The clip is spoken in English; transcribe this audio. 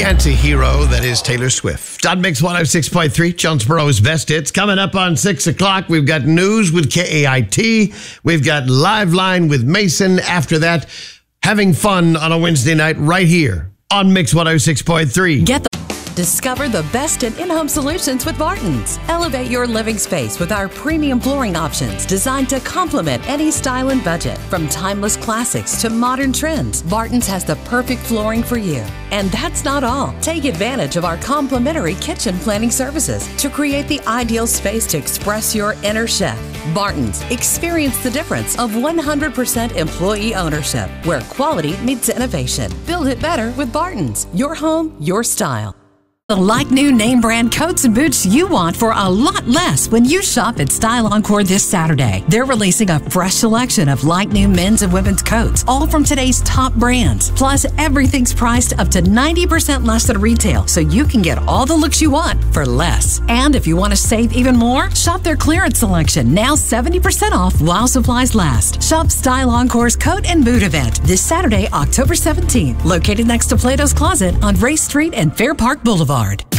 the anti-hero that is Taylor Swift. On Mix 106.3, Jonesboro's best hits. Coming up on 6 o'clock, we've got news with KAIT. We've got Live Line with Mason. After that, having fun on a Wednesday night right here on Mix 106.3. Discover the best in-home solutions with Barton's. Elevate your living space with our premium flooring options designed to complement any style and budget. From timeless classics to modern trends, Barton's has the perfect flooring for you. And that's not all. Take advantage of our complimentary kitchen planning services to create the ideal space to express your inner chef. Barton's. Experience the difference of 100% employee ownership, where quality meets innovation. Build it better with Barton's. Your home, your style. The like-new name brand coats and boots you want for a lot less when you shop at Style Encore this Saturday. They're releasing a fresh selection of like-new men's and women's coats, all from today's top brands. Plus, everything's priced up to 90% less than retail, so you can get all the looks you want for less. And if you want to save even more, shop their clearance selection, now 70% off while supplies last. Shop Style Encore's coat and boot event this Saturday, October 17th, located next to Plato's Closet on Race Street and Fair Park Boulevard.